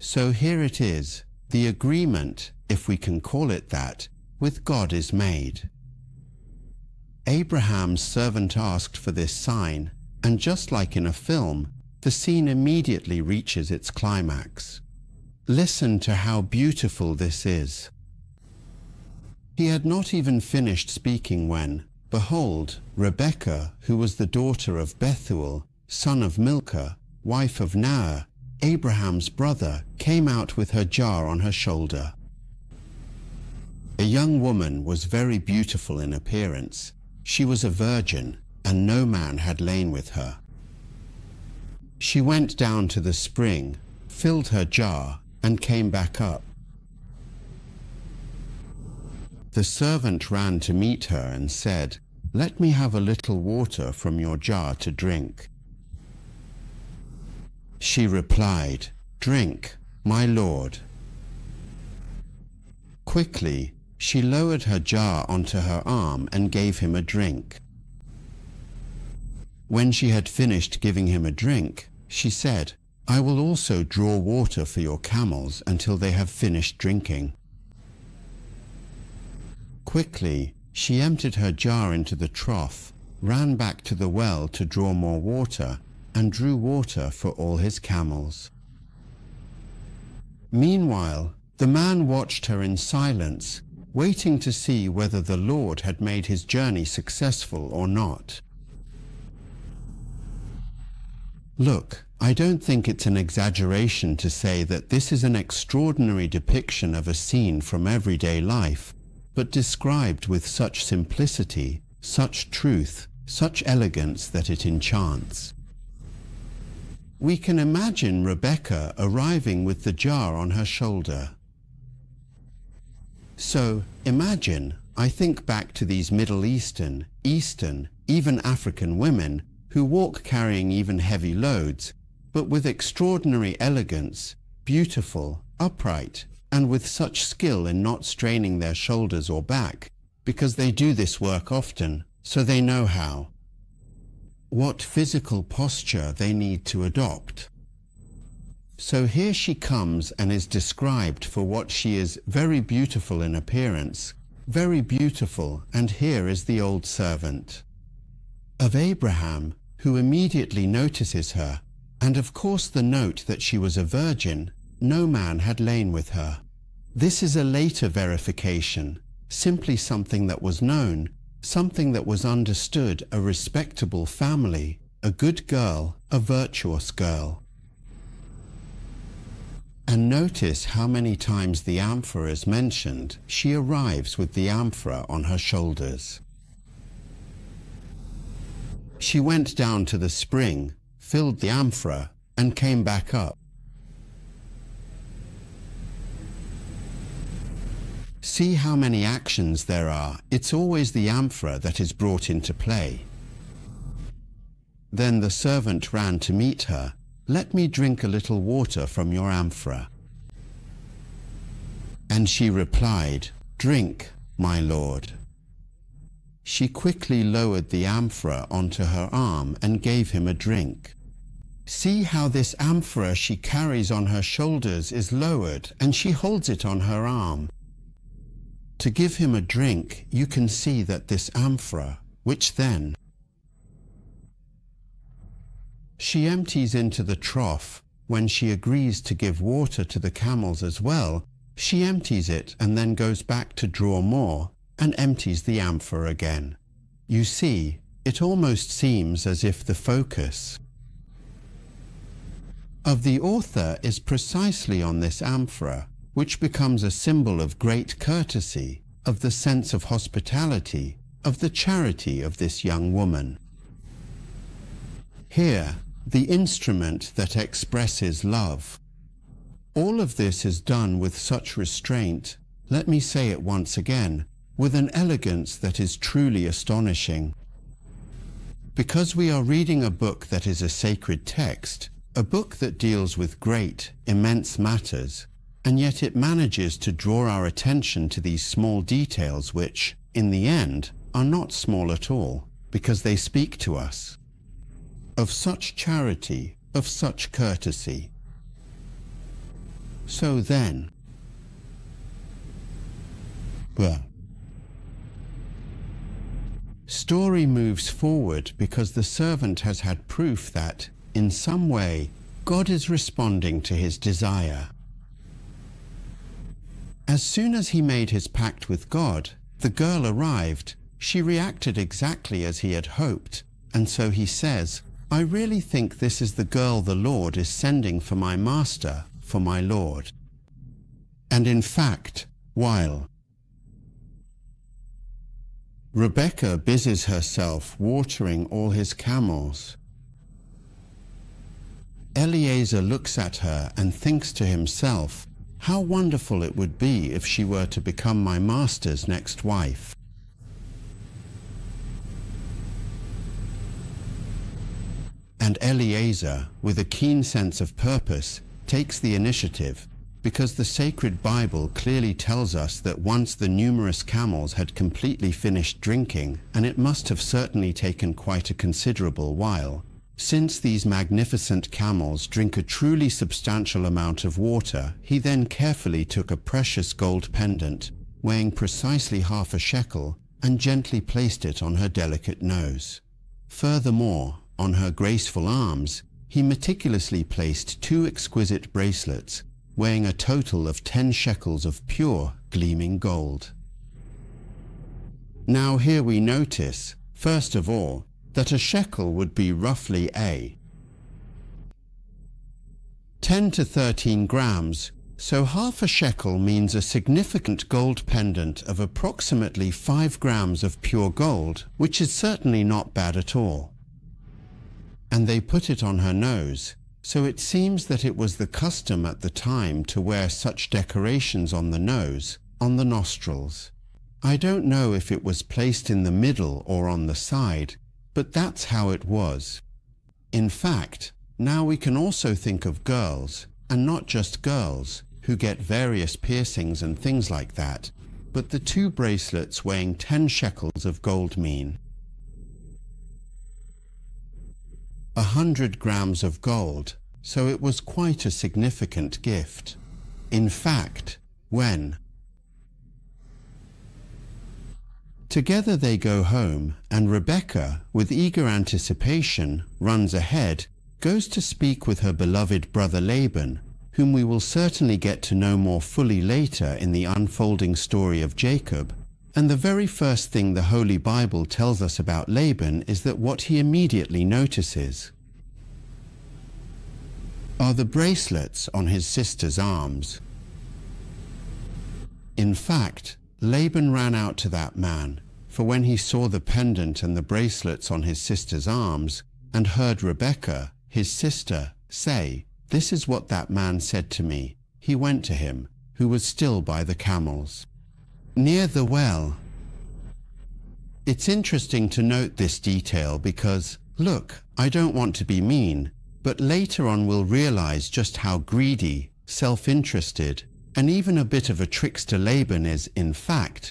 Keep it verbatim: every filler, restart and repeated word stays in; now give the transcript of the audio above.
So here it is, the agreement, if we can call it that, with God is made. Abraham's servant asked for this sign, and just like in a film, the scene immediately reaches its climax. Listen to how beautiful this is. He had not even finished speaking when, behold, Rebekah, who was the daughter of Bethuel, son of Milcah, wife of Nahor, Abraham's brother, came out with her jar on her shoulder. A young woman was very beautiful in appearance. She was a virgin, and no man had lain with her. She went down to the spring, filled her jar, and came back up. The servant ran to meet her and said, "Let me have a little water from your jar to drink." She replied, "Drink, my lord." Quickly, she lowered her jar onto her arm and gave him a drink. When she had finished giving him a drink, she said, "I will also draw water for your camels until they have finished drinking." Quickly, she emptied her jar into the trough, ran back to the well to draw more water, and drew water for all his camels. Meanwhile, the man watched her in silence, waiting to see whether the Lord had made his journey successful or not. Look, I don't think it's an exaggeration to say that this is an extraordinary depiction of a scene from everyday life, but described with such simplicity, such truth, such elegance that it enchants. We can imagine Rebekah arriving with the jar on her shoulder. So, imagine, I think back to these Middle Eastern, Eastern, even African women who walk carrying even heavy loads, but with extraordinary elegance, beautiful, upright, and with such skill in not straining their shoulders or back, because they do this work often, so they know how. What physical posture they need to adopt. So here she comes and is described for what she is, very beautiful in appearance, very beautiful, and here is the old servant of Abraham, who immediately notices her, and of course the note that she was a virgin, no man had lain with her. This is a later verification, simply something that was known, something that was understood, a respectable family, a good girl, a virtuous girl. And notice how many times the amphora is mentioned. She arrives with the amphora on her shoulders. She went down to the spring, filled the amphora, and came back up. See how many actions there are. It's always the amphora that is brought into play. Then the servant ran to meet her. "Let me drink a little water from your amphora." And she replied, "Drink, my lord." She quickly lowered the amphora onto her arm and gave him a drink. See how this amphora she carries on her shoulders is lowered, and she holds it on her arm. To give him a drink, you can see that this amphora, which then she empties into the trough, when she agrees to give water to the camels as well, she empties it and then goes back to draw more and empties the amphora again. You see, it almost seems as if the focus of the author is precisely on this amphora, which becomes a symbol of great courtesy, of the sense of hospitality, of the charity of this young woman. Here, the instrument that expresses love. All of this is done with such restraint, let me say it once again, with an elegance that is truly astonishing. Because we are reading a book that is a sacred text, a book that deals with great, immense matters, and yet it manages to draw our attention to these small details which, in the end, are not small at all, because they speak to us of such charity, of such courtesy. So then, well, story moves forward because the servant has had proof that, in some way, God is responding to his desire. As soon as he made his pact with God, the girl arrived. She reacted exactly as he had hoped, and so he says, "I really think this is the girl the Lord is sending for my master, for my Lord." And in fact, while Rebekah busies herself watering all his camels, Eliezer looks at her and thinks to himself, how wonderful it would be if she were to become my master's next wife. And Eliezer, with a keen sense of purpose, takes the initiative, because the sacred Bible clearly tells us that once the numerous camels had completely finished drinking, and it must have certainly taken quite a considerable while, since these magnificent camels drink a truly substantial amount of water, he then carefully took a precious gold pendant, weighing precisely half a shekel, and gently placed it on her delicate nose. Furthermore, on her graceful arms, he meticulously placed two exquisite bracelets, weighing a total of ten shekels of pure, gleaming gold. Now here we notice, first of all, that a shekel would be roughly a ten to thirteen grams, so half a shekel means a significant gold pendant of approximately five grams of pure gold, which is certainly not bad at all. And they put it on her nose, so it seems that it was the custom at the time to wear such decorations on the nose, on the nostrils. I don't know if it was placed in the middle or on the side, but that's how it was. In fact, now we can also think of girls, and not just girls, who get various piercings and things like that, but the two bracelets weighing ten shekels of gold mean a hundred grams of gold, so it was quite a significant gift. In fact, when together they go home, and Rebekah, with eager anticipation, runs ahead, goes to speak with her beloved brother Laban, whom we will certainly get to know more fully later in the unfolding story of Jacob. And the very first thing the Holy Bible tells us about Laban is that what he immediately notices are the bracelets on his sister's arms. In fact, Laban ran out to that man, for when he saw the pendant and the bracelets on his sister's arms, and heard Rebekah, his sister, say, "This is what that man said to me," he went to him, who was still by the camels, near the well. It's interesting to note this detail because, look, I don't want to be mean, but later on we'll realize just how greedy, self-interested, and even a bit of a trickster Laban is, in fact,